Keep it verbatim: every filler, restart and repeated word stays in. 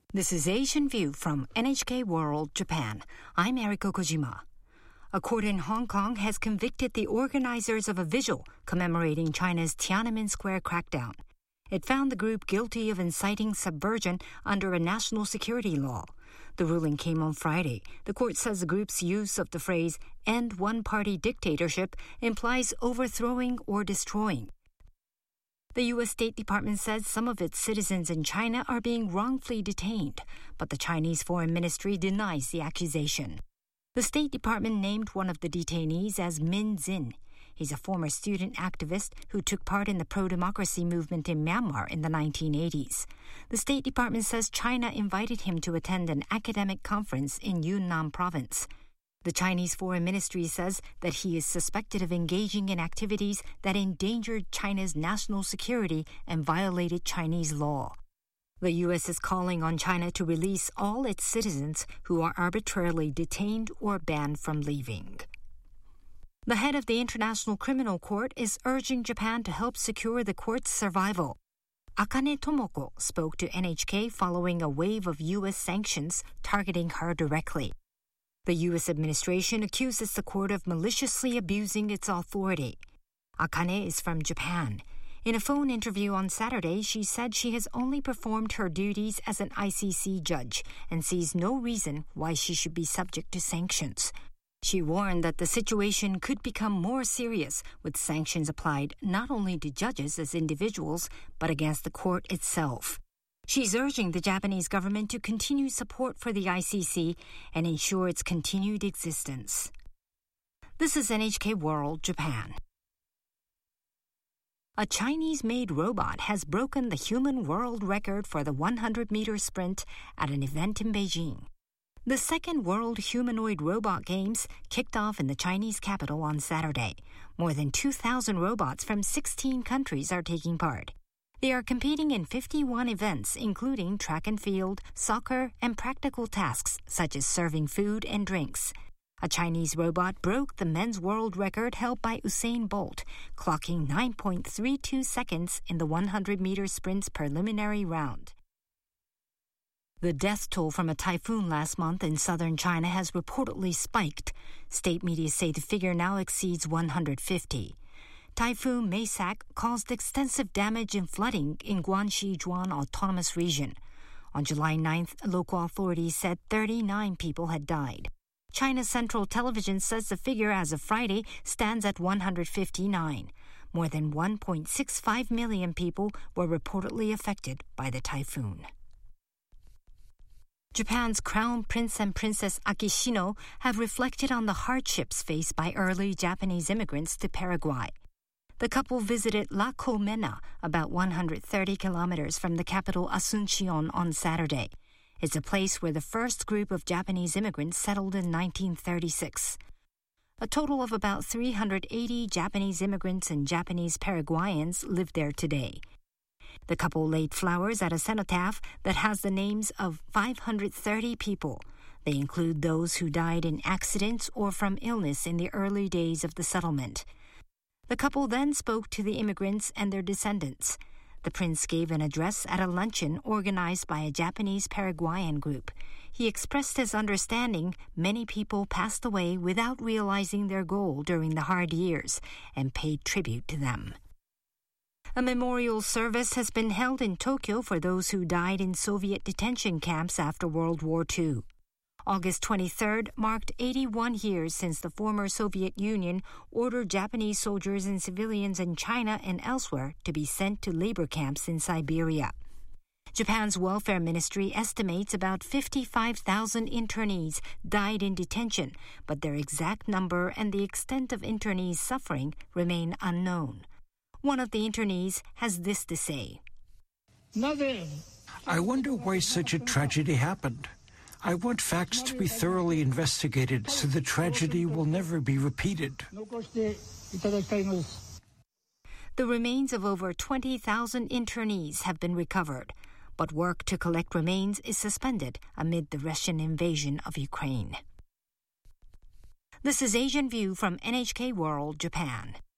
This is Asian View from N H K World Japan. I'm Eriko Kojima. A court in Hong Kong has convicted the organizers of a vigil commemorating China's Tiananmen Square crackdown. It found the group guilty of inciting subversion under a national security law. The ruling came on Friday. The court says the group's use of the phrase "end one-party dictatorship" implies overthrowing or destroying. The U S State Department says some of its citizens in China are being wrongfully detained, but the Chinese Foreign Ministry denies the accusation. The State Department named one of the detainees as Min Zin. He's a former student activist who took part in the pro-democracy movement in Myanmar in the nineteen eighties. The State Department says China invited him to attend an academic conference in Yunnan province. The Chinese Foreign Ministry says that he is suspected of engaging in activities that endangered China's national security and violated Chinese law. The U S is calling on China to release all its citizens who are arbitrarily detained or banned from leaving. The head of the International Criminal Court is urging Japan to help secure the court's survival. Akane Tomoko spoke to N H K following a wave of U S sanctions targeting her directly. The U S administration accuses the court of maliciously abusing its authority. Akane is from Japan. In a phone interview on Saturday, she said she has only performed her duties as an I C C judge and sees no reason why she should be subject to sanctions. She warned that the situation could become more serious with sanctions applied not only to judges as individuals, but against the court itself. She's urging the Japanese government to continue support for the I C C and ensure its continued existence. This is N H K World Japan. A Chinese-made robot has broken the human world record for the one hundred meter sprint at an event in Beijing. The second World Humanoid Robot Games kicked off in the Chinese capital on Saturday. More than two thousand robots from sixteen countries are taking part. They are competing in fifty-one events, including track and field, soccer, and practical tasks such as serving food and drinks. A Chinese robot broke the men's world record held by Usain Bolt, clocking nine point three two seconds in the one hundred meter sprint's preliminary round. The death toll from a typhoon last month in southern China has reportedly spiked. State media say the figure now exceeds one hundred fifty. Typhoon Maysak caused extensive damage and flooding in Guangxi-Zhuang Autonomous Region. On July ninth, local authorities said thirty-nine people had died. China Central Television says the figure as of Friday stands at one hundred fifty-nine. More than one point six five million people were reportedly affected by the typhoon. Japan's Crown Prince and Princess Akishino have reflected on the hardships faced by early Japanese immigrants to Paraguay. The couple visited La Colmena, about one hundred thirty kilometers from the capital Asuncion, on Saturday. It's a place where the first group of Japanese immigrants settled in nineteen thirty-six. A total of about three hundred eighty Japanese immigrants and Japanese Paraguayans live there today. The couple laid flowers at a cenotaph that has the names of five hundred thirty people. They include those who died in accidents or from illness in the early days of the settlement. The couple then spoke to the immigrants and their descendants. The prince gave an address at a luncheon organized by a Japanese Paraguayan group. He expressed his understanding many people passed away without realizing their goal during the hard years and paid tribute to them. A memorial service has been held in Tokyo for those who died in Soviet detention camps after World War Two. August twenty-third marked eighty-one years since the former Soviet Union ordered Japanese soldiers and civilians in China and elsewhere to be sent to labor camps in Siberia. Japan's welfare ministry estimates about fifty-five thousand internees died in detention, but their exact number and the extent of internees' suffering remain unknown. One of the internees has this to say. I wonder why such a tragedy happened. I want facts to be thoroughly investigated so the tragedy will never be repeated. The remains of over twenty thousand internees have been recovered, but work to collect remains is suspended amid the Russian invasion of Ukraine. This is Asian View from N H K World Japan.